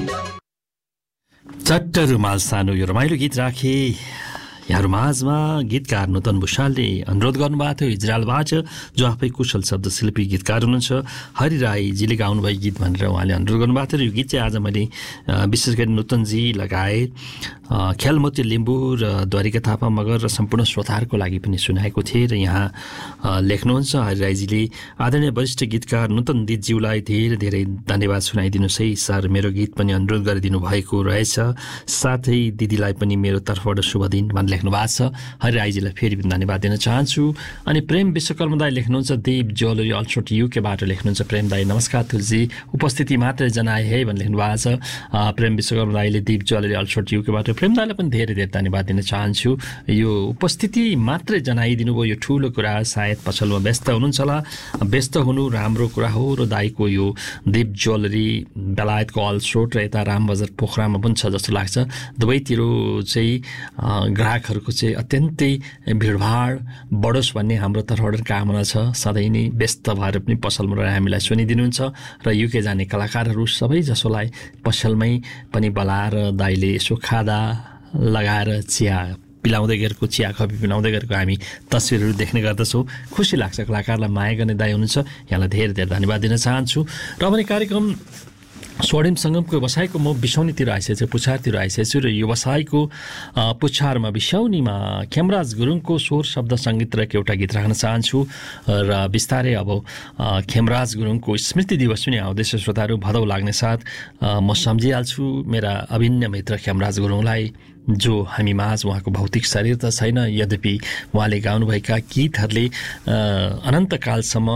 चट्ट रुमाल सानो यो रमाइलो गीत राखे यहाँहरू माझमा गीतकार नूतन भुषालले अनुरोध गर्नुभएको थियो इजरायलबाट, जो आफै कुशल शब्दशिल्पी गीतकार हुनुहुन्छ। हरि राईजीले गाउनुभएको गीत भनेर उहाँले अनुरोध गर्नुभएको थियो। यो गीत चाहिँ आज मैले विशेष गरी नूतनजी लगायत ख्यालमोती लिम्बू र द्वारिका थापा मगर र सम्पूर्ण श्रोताहरूको लागि पनि सुनाएको थिएँ। र यहाँ लेख्नुहुन्छ हरि राईजीले, आदरणीय वरिष्ठ गीतकार नूतन दिदज्यूलाई धेरै धेरै धन्यवाद सुनाइदिनुहोस् है सर, मेरो गीत पनि अनुरोध गरिदिनु भएको रहेछ, साथै दिदीलाई पनि मेरो तर्फबाट शुभ दिन भनेर लेख्नु भएको छ। हरि राईजीलाई फेरि पनि धन्यवाद दिन चाहन्छु। अनि प्रेम विश्वकर्म दाई लेख्नुहुन्छ देव ज्वेलरी अल्ट्रोट युकेबाट लेख्नुहुन्छ, प्रेम दाई नमस्कार तुलसी, उपस्थिति मात्रै जनाए है भनेर लेख्नु भएको छ। प्रेम विश्वकर्म दाईले देव ज्वेलरी अल्ट्रोट युकेबाट, प्रेम दाईलाई पनि धेरै धेरै धन्यवाद दिन चाहन्छु। यो उपस्थिति मात्रै जनाइदिनु भयो, यो ठुलो कुरा। सायद पसलमा व्यस्त हुनुहुन्छ होला, व्यस्त हुनु राम्रो कुरा हो। र दाईको यो देव ज्वेलरी बेलायतको अल्ट्रोट र यता रामबजार पोखरामा पनि छ जस्तो लाग्छ। दुवैतिर चाहिँ ग्राहकहरूको चाहिँ अत्यन्तै भिडभाड बढोस् भन्ने हाम्रो तर्फबाट कामना छ। सधैँ नै व्यस्त भएर पनि पसलमा रहेर हामीलाई सुनिदिनुहुन्छ। र युके जाने कलाकारहरू सबै जसोलाई पसलमै पनि बोलाएर दाइले यसो खादा लगाएर चिया पिलाउँदै गरेको, चिया कफी पिलाउँदै गरेको हामी तस्विरहरू देख्ने गर्दछौँ। खुसी लाग्छ, कलाकारलाई माया गर्ने दाइ हुनुहुन्छ। यहाँलाई धेरै धेरै धन्यवाद दिन चाहन्छु। र पनि कार्यक्रम स्वर्णिम सङ्गमको व्यवसायको म बिसौनीतिर आइसकेको छु, पुछारतिर आइसकेको छु। र यो व्यवसायको पुछारमा बिसौनीमा खेमराज गुरुङको स्वर शब्द सङ्गीत र एउटा गीत राख्न चाहन्छु। र बिस्तारै अब खेमराज गुरुङको स्मृति दिवस पनि आउँदैछ श्रोताहरू, भदौ लाग्ने साथ म सम्झिहाल्छु मेरा अभिन्न मित्र खेमराज गुरुङलाई, जो हामी माझ उहाँको भौतिक शरीर त छैन, यद्यपि उहाँले गाउनुभएका गीतहरूले अनन्तकालसम्म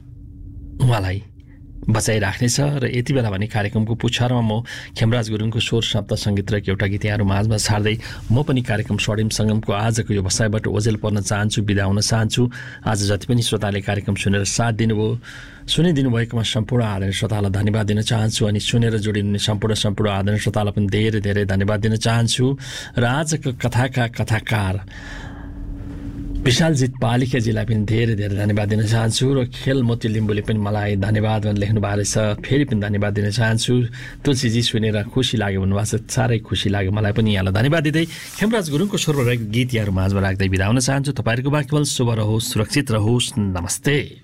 उहाँलाई बचाइराख्नेछ। र यति बेला भने कार्यक्रमको पुछारमा म खेमराज गुरुङको स्वर शब्द सङ्गीत र एउटा गीत यहाँहरू माझमा छाड्दै म पनि कार्यक्रम स्वर्णिम सङ्गमको आजको यो व्यवसायबाट ओझेल पर्न चाहन्छु, बिदा हुन चाहन्छु। आज जति पनि श्रोताले कार्यक्रम सुनेर साथ दिनुभयो, सुनिदिनु भएकोमा सम्पूर्ण आदरणीय श्रोतालाई धन्यवाद दिन चाहन्छु। अनि सुनेर जोडिने सम्पूर्ण आदरणीय श्रोतालाई पनि धेरै धेरै धन्यवाद दिन चाहन्छु। र आजको कथाका कथाकार विशालजित पालिकाजीलाई पनि धेरै धेरै धन्यवाद दिन चाहन्छु। र खेलमोती लिम्बूले पनि मलाई धन्यवाद भनेर लेख्नु भएको रहेछ, फेरि पनि धन्यवाद दिन चाहन्छु। तुलसीजी सुनेर खुसी लाग्यो भन्नुभएको छ, साह्रै खुसी लाग्यो मलाई पनि। यहाँलाई धन्यवाद दिँदै खेमराज गुरुङको स्वरमा रहेको गीत यहाँहरू माझमा राख्दै बिदा हुन चाहन्छु। तपाईँहरूको वाक्यबल शुभ रहोस्, सुरक्षित रहोस्, नमस्ते।